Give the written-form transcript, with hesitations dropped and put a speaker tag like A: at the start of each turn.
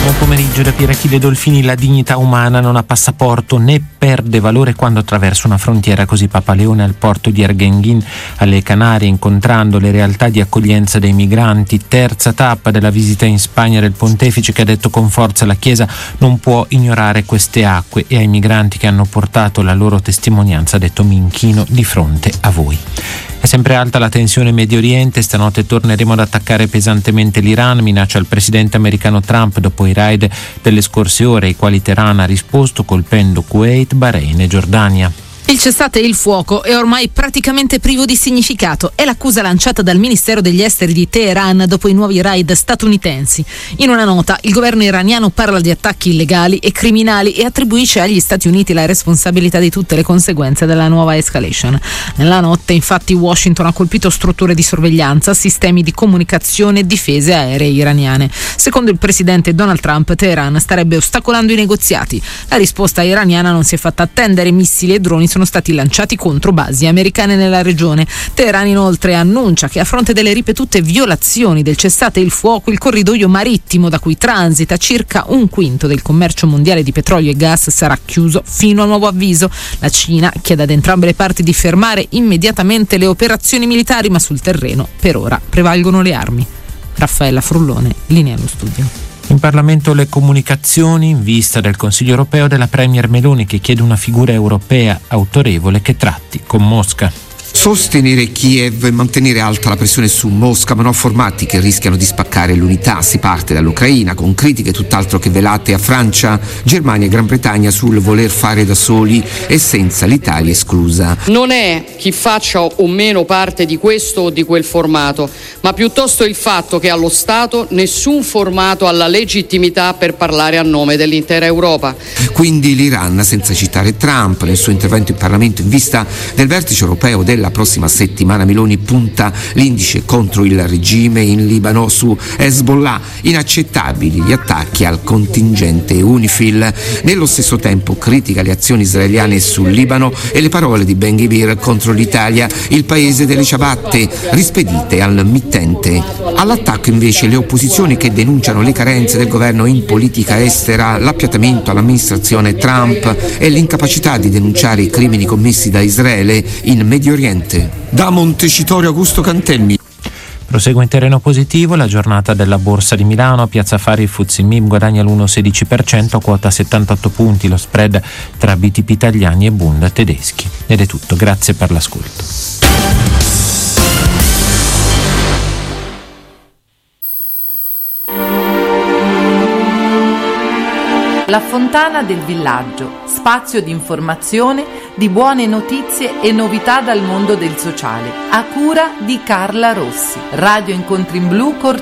A: Buon pomeriggio da Pier Achille Dolfini. La dignità umana non ha passaporto né perde valore quando attraversa una frontiera, così Papa Leone al porto di Arguinguín alle Canarie, incontrando le realtà di accoglienza dei migranti. Terza tappa della visita in Spagna del Pontefice, che ha detto con forza la Chiesa non può ignorare queste acque, e ai migranti che hanno portato la loro testimonianza ha detto: mi inchino di fronte a voi. È sempre alta la tensione in Medio Oriente. Stanotte torneremo ad attaccare pesantemente l'Iran, minaccia il presidente americano Trump dopo i raid delle scorse ore, ai quali Teheran ha risposto colpendo Kuwait, Bahrain e Giordania.
B: Il cessate il fuoco è ormai praticamente privo di significato, è l'accusa lanciata dal Ministero degli Esteri di Teheran dopo i nuovi raid statunitensi. In una nota il governo iraniano parla di attacchi illegali e criminali e attribuisce agli Stati Uniti la responsabilità di tutte le conseguenze della nuova escalation. Nella notte infatti Washington ha colpito strutture di sorveglianza, sistemi di comunicazione e difese aeree iraniane. Secondo il presidente Donald Trump, Teheran starebbe ostacolando i negoziati. La risposta iraniana non si è fatta attendere, missili e droni sono stati lanciati contro basi americane nella regione. Teheran inoltre annuncia che a fronte delle ripetute violazioni del cessate il fuoco, il corridoio marittimo da cui transita circa un quinto del commercio mondiale di petrolio e gas sarà chiuso fino a nuovo avviso. La Cina chiede ad entrambe le parti di fermare immediatamente le operazioni militari, ma sul terreno per ora prevalgono le armi. Raffaella Frullone, linea allo studio.
A: In Parlamento le comunicazioni in vista del Consiglio europeo della Premier Meloni, che chiede una figura europea autorevole che tratti con Mosca.
C: Sostenere Kiev e mantenere alta la pressione su Mosca, ma non formati che rischiano di spaccare l'unità. Si parte dall'Ucraina con critiche tutt'altro che velate a Francia, Germania e Gran Bretagna sul voler fare da soli e senza l'Italia esclusa.
D: Non è chi faccia o meno parte di questo o di quel formato, ma piuttosto il fatto che allo Stato nessun formato ha la legittimità per parlare a nome dell'intera Europa.
C: Quindi l'Iran, senza citare Trump nel suo intervento in Parlamento in vista del vertice europeo della prossima settimana. Meloni punta l'indice contro il regime in Libano su Hezbollah, inaccettabili gli attacchi al contingente UNIFIL. Nello stesso tempo critica le azioni israeliane sul Libano e le parole di Ben Gvir contro l'Italia, il paese delle ciabatte, rispedite al mittente. All'attacco invece le opposizioni, che denunciano le carenze del governo in politica estera, l'appiattamento all'amministrazione Trump e l'incapacità di denunciare i crimini commessi da Israele in Medio Oriente. Da Montecitorio Augusto Cantemmi.
A: Prosegue in terreno positivo la giornata della Borsa di Milano. A Piazza Affari il FTSE MIB guadagna l'1,16%, quota 78 punti, lo spread tra BTP italiani e Bund tedeschi. Ed è tutto, grazie per l'ascolto.
E: La Fontana del Villaggio, spazio di informazione, di buone notizie e novità dal mondo del sociale, a cura di Carla Rossi. Radio Incontri in Blu